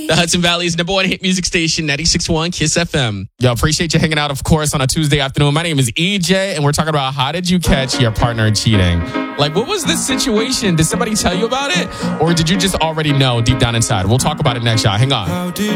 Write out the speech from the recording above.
The Hudson Valley's number one hit music station, 96.1 Kiss FM. Yo, appreciate you hanging out, of course, on a Tuesday afternoon. My name is EJ, and we're talking about how did you catch your partner cheating? Like, what was this situation? Did somebody tell you about it? Or did you just already know deep down inside? We'll talk about it next, y'all. Hang on.